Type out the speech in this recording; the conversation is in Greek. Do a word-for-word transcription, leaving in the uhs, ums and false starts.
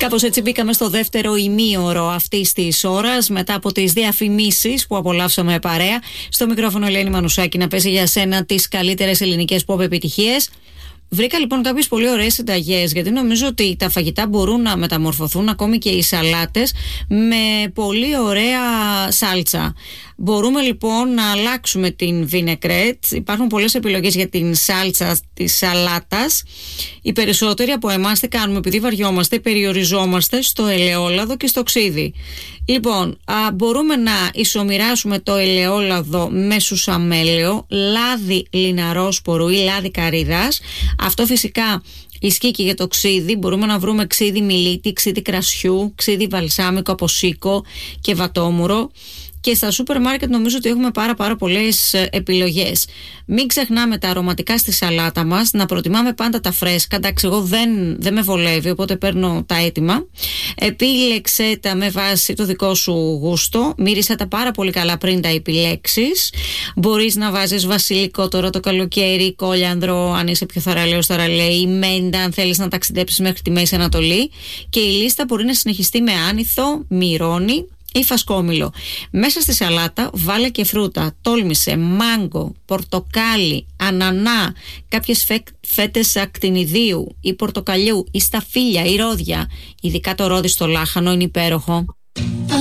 Κάπως έτσι μπήκαμε στο δεύτερο ημίωρο αυτής της ώρας, μετά από τις διαφημίσεις που απολαύσαμε παρέα. Στο μικρόφωνο Ελένη Μανουσάκη να παίζει για σένα τις καλύτερες ελληνικές pop επιτυχίες. Βρήκα λοιπόν κάποιες πολύ ωραίες συνταγές, γιατί νομίζω ότι τα φαγητά μπορούν να μεταμορφωθούν, ακόμη και οι σαλάτες, με πολύ ωραία σάλτσα. Μπορούμε λοιπόν να αλλάξουμε την βινεκρέτ. Υπάρχουν πολλές επιλογές για την σάλτσα της σαλάτας. Οι περισσότεροι από εμάς τι κάνουμε, επειδή βαριόμαστε, περιοριζόμαστε στο ελαιόλαδο και στο ξύδι. Λοιπόν, α, μπορούμε να ισομοιράσουμε το ελαιόλαδο με σουσαμέλαιο, λάδι λιναρόσπορου ή λάδι καρύδας. Αυτό φυσικά ισχύει και για το ξύδι. Μπορούμε να βρούμε ξύδι μιλίτη, ξύδι κρασιού, ξύδι βαλσάμικο από σίκο και βατόμουρο. Και στα σούπερ μάρκετ νομίζω ότι έχουμε πάρα πάρα πολλές επιλογές. Μην ξεχνάμε τα αρωματικά στη σαλάτα μας, να προτιμάμε πάντα τα φρέσκα. Εντάξει, εγώ δεν, δεν με βολεύει, οπότε παίρνω τα έτοιμα. Επίλεξε τα με βάση το δικό σου γούστο. Μύρισε τα πάρα πολύ καλά πριν τα επιλέξεις. Μπορείς να βάζεις βασιλικό τώρα το καλοκαίρι, κόλιανδρο, αν είσαι πιο θαραλέος θαραλέη, μέντα, αν θέλεις να ταξιδέψεις μέχρι τη Μέση Ανατολή. Και η λίστα μπορεί να συνεχιστεί με άνηθο, μυρώνι ή φασκόμηλο. Μέσα στη σαλάτα βάλε και φρούτα. Τόλμησε μάγκο, πορτοκάλι, ανανά, κάποιες φε... φέτες ακτινιδίου ή πορτοκαλιού ή σταφύλια ή ρόδια. Ειδικά το ρόδι στο λάχανο είναι υπέροχο.